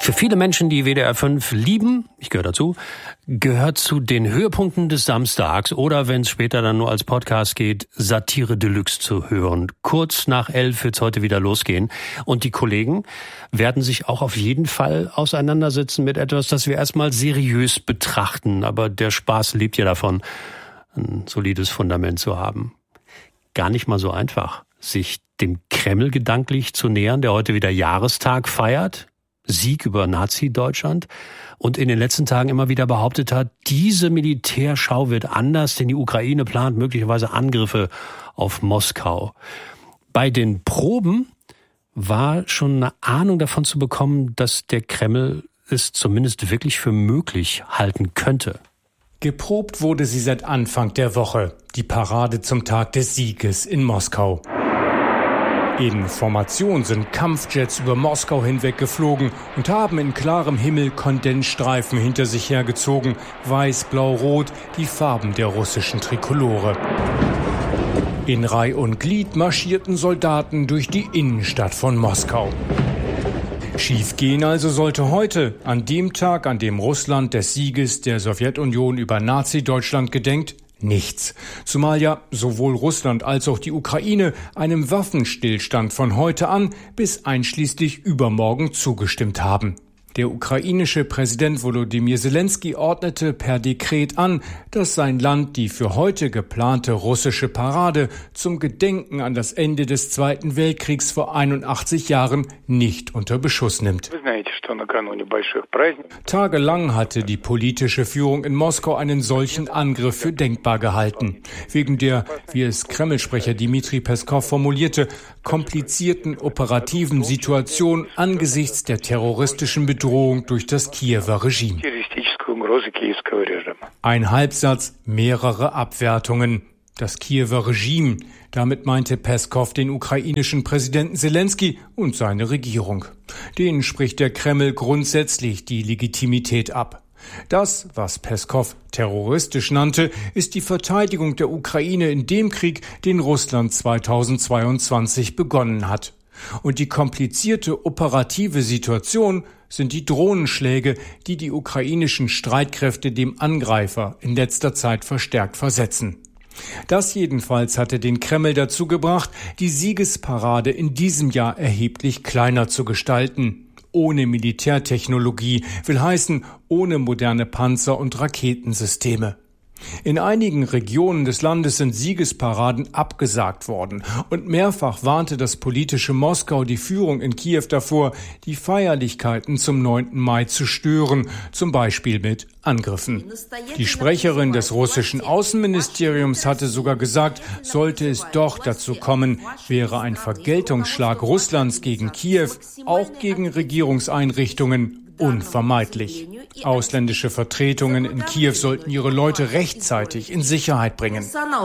Für viele Menschen, die WDR 5 lieben, ich gehöre dazu, gehört zu den Höhepunkten des Samstags oder, wenn es später dann nur als Podcast geht, Satire Deluxe zu hören. Kurz nach 11 wird es heute wieder losgehen. Und die Kollegen werden sich auch auf jeden Fall auseinandersetzen mit etwas, das wir erstmal seriös betrachten. Aber der Spaß lebt ja davon, ein solides Fundament zu haben. Gar nicht mal so einfach, sich dem Kreml gedanklich zu nähern, der heute wieder Jahrestag feiert. Sieg über Nazi-Deutschland und in den letzten Tagen immer wieder behauptet hat, diese Militärschau wird anders, denn die Ukraine plant möglicherweise Angriffe auf Moskau. Bei den Proben war schon eine Ahnung davon zu bekommen, dass der Kreml es zumindest wirklich für möglich halten könnte. Geprobt wurde sie seit Anfang der Woche, die Parade zum Tag des Sieges in Moskau. In Formation sind Kampfjets über Moskau hinweg geflogen und haben in klarem Himmel Kondensstreifen hinter sich hergezogen. Weiß, blau, rot, die Farben der russischen Trikolore. In Reih und Glied marschierten Soldaten durch die Innenstadt von Moskau. Schiefgehen also sollte heute, an dem Tag, an dem Russland des Sieges der Sowjetunion über Nazi-Deutschland gedenkt, nichts. Zumal ja sowohl Russland als auch die Ukraine einem Waffenstillstand von heute an bis einschließlich übermorgen zugestimmt haben. Der ukrainische Präsident Volodymyr Zelensky ordnete per Dekret an, dass sein Land die für heute geplante russische Parade zum Gedenken an das Ende des Zweiten Weltkriegs vor 81 Jahren nicht unter Beschuss nimmt. Tagelang hatte die politische Führung in Moskau einen solchen Angriff für denkbar gehalten. Wegen der, wie es Kreml-Sprecher Dmitri Peskov formulierte, komplizierten operativen Situation angesichts der terroristischen Bedrohung durch das Kiewer Regime. Ein Halbsatz, mehrere Abwertungen. Das Kiewer Regime, damit meinte Peskov den ukrainischen Präsidenten Zelensky und seine Regierung. Denen spricht der Kreml grundsätzlich die Legitimität ab. Das, was Peskov terroristisch nannte, ist die Verteidigung der Ukraine in dem Krieg, den Russland 2022 begonnen hat. Und die komplizierte operative Situation sind die Drohnenschläge, die die ukrainischen Streitkräfte dem Angreifer in letzter Zeit verstärkt versetzen. Das jedenfalls hatte den Kreml dazu gebracht, die Siegesparade in diesem Jahr erheblich kleiner zu gestalten. Ohne Militärtechnologie, will heißen, ohne moderne Panzer und Raketensysteme. In einigen Regionen des Landes sind Siegesparaden abgesagt worden und mehrfach warnte das politische Moskau die Führung in Kiew davor, die Feierlichkeiten zum 9. Mai zu stören, zum Beispiel mit Angriffen. Die Sprecherin des russischen Außenministeriums hatte sogar gesagt, sollte es doch dazu kommen, wäre ein Vergeltungsschlag Russlands gegen Kiew, auch gegen Regierungseinrichtungen, unvermeidlich. Ausländische Vertretungen in Kiew sollten ihre Leute rechtzeitig in Sicherheit bringen.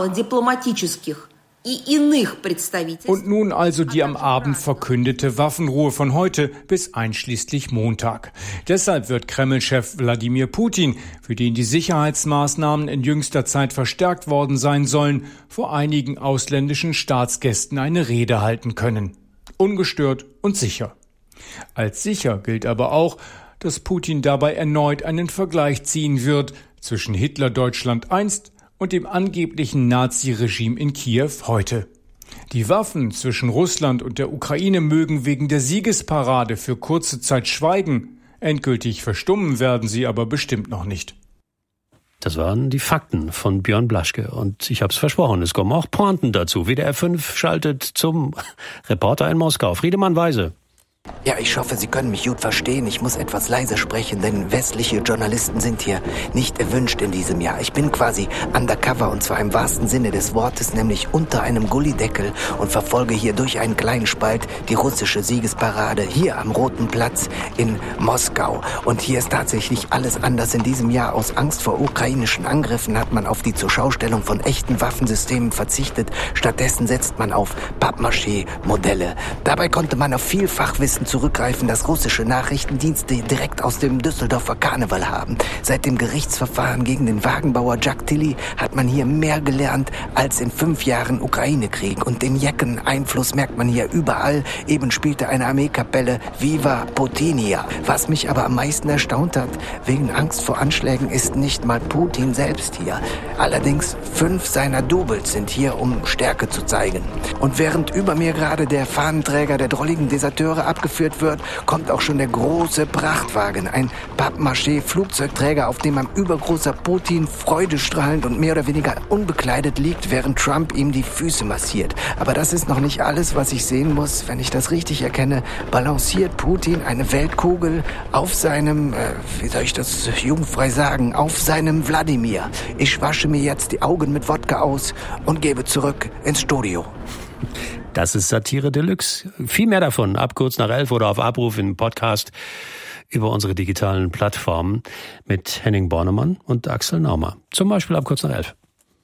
Und nun also die am Abend verkündete Waffenruhe von heute bis einschließlich Montag. Deshalb wird Kreml-Chef Wladimir Putin, für den die Sicherheitsmaßnahmen in jüngster Zeit verstärkt worden sein sollen, vor einigen ausländischen Staatsgästen eine Rede halten können. Ungestört und sicher. Als sicher gilt aber auch, dass Putin dabei erneut einen Vergleich ziehen wird zwischen Hitler-Deutschland einst und dem angeblichen Nazi-Regime in Kiew heute. Die Waffen zwischen Russland und der Ukraine mögen wegen der Siegesparade für kurze Zeit schweigen. Endgültig verstummen werden sie aber bestimmt noch nicht. Das waren die Fakten von Björn Blaschke. Und ich habe es versprochen, es kommen auch Pointen dazu. WDR 5 schaltet zum Reporter in Moskau, Friedemann Weise. Ja, ich hoffe, Sie können mich gut verstehen. Ich muss etwas leiser sprechen, denn westliche Journalisten sind hier nicht erwünscht in diesem Jahr. Ich bin quasi undercover und zwar im wahrsten Sinne des Wortes, nämlich unter einem Gullideckel und verfolge hier durch einen kleinen Spalt die russische Siegesparade hier am Roten Platz in Moskau. Und hier ist tatsächlich alles anders in diesem Jahr. Aus Angst vor ukrainischen Angriffen hat man auf die Zurschaustellung von echten Waffensystemen verzichtet. Stattdessen setzt man auf Pappmaché-Modelle. Dabei konnte man auf viel Fachwissen zurückgreifen, dass russische Nachrichtendienste direkt aus dem Düsseldorfer Karneval haben. Seit dem Gerichtsverfahren gegen den Wagenbauer Jack Tilly hat man hier mehr gelernt als in 5 Jahren Ukraine-Krieg. Und den Jecken-Einfluss merkt man hier überall. Eben spielte eine Armeekapelle Viva Putinia. Was mich aber am meisten erstaunt hat, wegen Angst vor Anschlägen ist nicht mal Putin selbst hier. Allerdings 5 seiner Doubles sind hier, um Stärke zu zeigen. Und während über mir gerade der Fahnenträger der drolligen Deserteure abgeführt wird, kommt auch schon der große Prachtwagen, ein Pappmaché-Flugzeugträger, auf dem ein übergroßer Putin freudestrahlend und mehr oder weniger unbekleidet liegt, während Trump ihm die Füße massiert. Aber das ist noch nicht alles, was ich sehen muss. Wenn ich das richtig erkenne, balanciert Putin eine Weltkugel auf seinem, wie soll ich das jugendfrei sagen, auf seinem Wladimir. Ich wasche mir jetzt die Augen mit Wodka aus und gebe zurück ins Studio. Das ist Satire Deluxe. Viel mehr davon ab kurz nach 11 oder auf Abruf im Podcast über unsere digitalen Plattformen mit Henning Bornemann und Axel Naumer. Zum Beispiel ab kurz nach 11.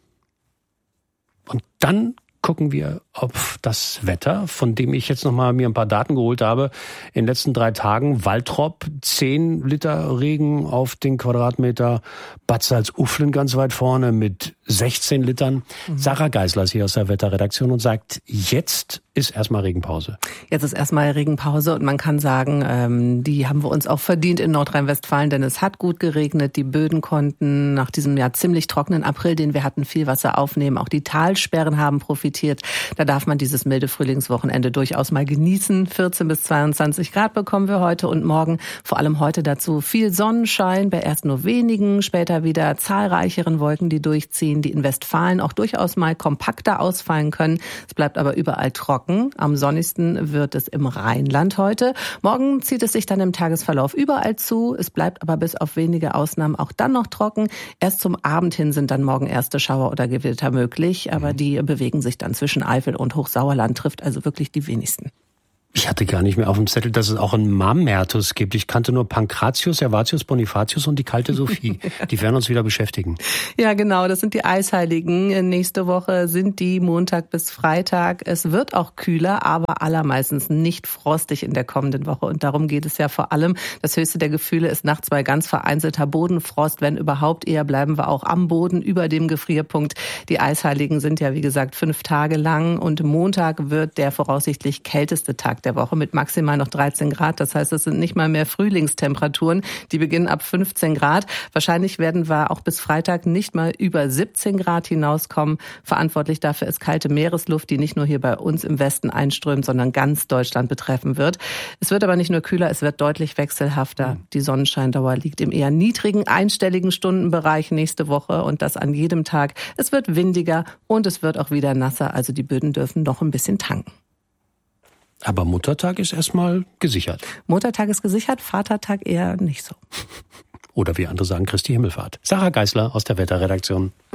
Und dann gucken wir auf das Wetter, von dem ich jetzt nochmal mir ein paar Daten geholt habe. In den letzten 3 Tagen Waltrop 10 Liter Regen auf den Quadratmeter, Bad Salzuflen ganz weit vorne mit 16 Litern. Sarah Geisler ist hier aus der Wetterredaktion und sagt, jetzt ist erstmal Regenpause. Jetzt ist erstmal Regenpause und man kann sagen, die haben wir uns auch verdient in Nordrhein-Westfalen, denn es hat gut geregnet. Die Böden konnten nach diesem ja ziemlich trockenen April, den wir hatten, viel Wasser aufnehmen. Auch die Talsperren haben profitiert. Da darf man dieses milde Frühlingswochenende durchaus mal genießen. 14 bis 22 Grad bekommen wir heute und morgen. Vor allem heute dazu viel Sonnenschein, bei erst nur wenigen, später wieder zahlreicheren Wolken, die durchziehen, die in Westfalen auch durchaus mal kompakter ausfallen können. Es bleibt aber überall trocken. Am sonnigsten wird es im Rheinland heute. Morgen zieht es sich dann im Tagesverlauf überall zu. Es bleibt aber bis auf wenige Ausnahmen auch dann noch trocken. Erst zum Abend hin sind dann morgen erste Schauer oder Gewitter möglich, aber die bewegen sich dann zwischen Eifel und Hochsauerland, trifft also wirklich die wenigsten. Ich hatte gar nicht mehr auf dem Zettel, dass es auch einen Mammertus gibt. Ich kannte nur Pankratius, Servatius, Bonifatius und die kalte Sophie. Die werden uns wieder beschäftigen. Ja, genau, das sind die Eisheiligen. Nächste Woche sind die Montag bis Freitag. Es wird auch kühler, aber allermeistens nicht frostig in der kommenden Woche. Und darum geht es ja vor allem. Das höchste der Gefühle ist nachts bei ganz vereinzelter Bodenfrost. Wenn überhaupt, eher bleiben wir auch am Boden über dem Gefrierpunkt. Die Eisheiligen sind ja, wie gesagt, 5 Tage lang. Und Montag wird der voraussichtlich kälteste Tag der Woche mit maximal noch 13 Grad. Das heißt, es sind nicht mal mehr Frühlingstemperaturen. Die beginnen ab 15 Grad. Wahrscheinlich werden wir auch bis Freitag nicht mal über 17 Grad hinauskommen. Verantwortlich dafür ist kalte Meeresluft, die nicht nur hier bei uns im Westen einströmt, sondern ganz Deutschland betreffen wird. Es wird aber nicht nur kühler, es wird deutlich wechselhafter. Die Sonnenscheindauer liegt im eher niedrigen, einstelligen Stundenbereich nächste Woche und das an jedem Tag. Es wird windiger und es wird auch wieder nasser, also die Böden dürfen noch ein bisschen tanken. Aber Muttertag ist erstmal gesichert. Muttertag ist gesichert, Vatertag eher nicht so. Oder wie andere sagen, Christi Himmelfahrt. Sarah Geisler aus der Wetterredaktion.